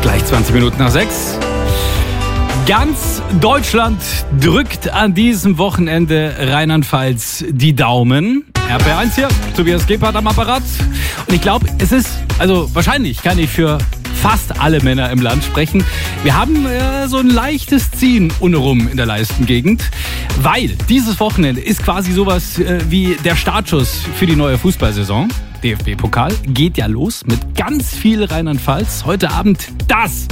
Gleich 20 Minuten nach 6. Ganz Deutschland drückt an diesem Wochenende Rheinland-Pfalz die Daumen. RP1 hier, Tobias Gebhardt am Apparat. Und ich glaube, es ist, wahrscheinlich kann ich für fast alle Männer im Land sprechen. Wir haben so ein leichtes Ziehen untenrum in der Leistengegend, weil dieses Wochenende ist quasi sowas wie der Startschuss für die neue Fußballsaison. DFB-Pokal geht ja los mit ganz viel Rheinland-Pfalz. Heute Abend das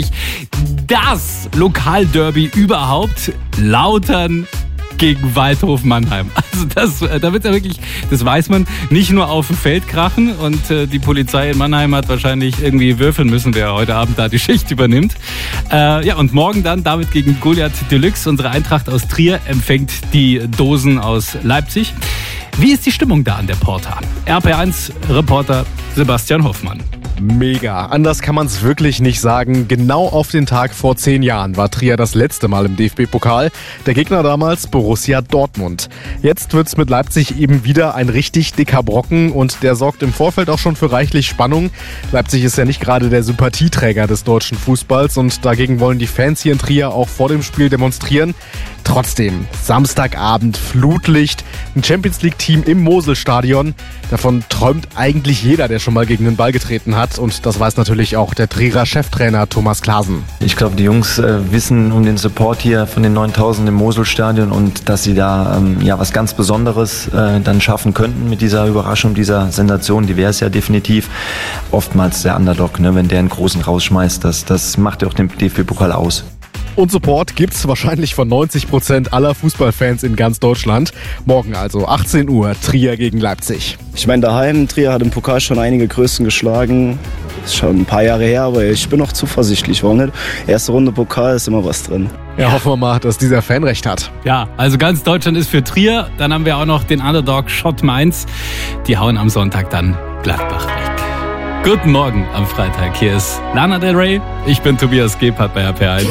Lokalderby überhaupt. Lautern gegen Waldhof Mannheim. Also da wird ja wirklich, das weiß man, nicht nur auf dem Feld krachen und die Polizei in Mannheim hat wahrscheinlich irgendwie würfeln müssen, wer heute Abend da die Schicht übernimmt. Und morgen dann David gegen Goliath Deluxe. Unsere Eintracht aus Trier empfängt die Dosen aus Leipzig. Wie ist die Stimmung da an der Porta? RP1-Reporter Sebastian Hoffmann. Mega. Anders kann man es wirklich nicht sagen. Genau auf den Tag vor 10 Jahren war Trier das letzte Mal im DFB-Pokal. Der Gegner damals Borussia Dortmund. Jetzt wird's mit Leipzig eben wieder ein richtig dicker Brocken und der sorgt im Vorfeld auch schon für reichlich Spannung. Leipzig ist ja nicht gerade der Sympathieträger des deutschen Fußballs und dagegen wollen die Fans hier in Trier auch vor dem Spiel demonstrieren. Trotzdem, Samstagabend, Flutlicht, ein Champions-League-Team im Moselstadion. Davon träumt eigentlich jeder, der schon mal gegen den Ball getreten hat. Und das weiß natürlich auch der Trierer Cheftrainer Thomas Klaasen. Ich glaube, die Jungs wissen um den Support hier von den 9000 im Moselstadion und dass sie da was ganz Besonderes dann schaffen könnten mit dieser Überraschung, dieser Sensation. Die wäre es ja definitiv. Oftmals der Underdog, wenn der einen Großen rausschmeißt. Das macht ja auch den DFB-Pokal aus. Und Support gibt's wahrscheinlich von 90% aller Fußballfans in ganz Deutschland. Morgen also 18 Uhr, Trier gegen Leipzig. Ich meine, daheim, Trier hat im Pokal schon einige Größen geschlagen. Ist schon ein paar Jahre her, aber ich bin noch zuversichtlich. Warum nicht? Erste Runde Pokal ist immer was drin. Ja, hoffen wir mal, dass dieser Fan recht hat. Ja, also ganz Deutschland ist für Trier. Dann haben wir auch noch den Underdog Schott Mainz. Die hauen am Sonntag dann Gladbach weg. Guten Morgen am Freitag. Hier ist Lana Del Rey. Ich bin Tobias Gebhardt bei RP1.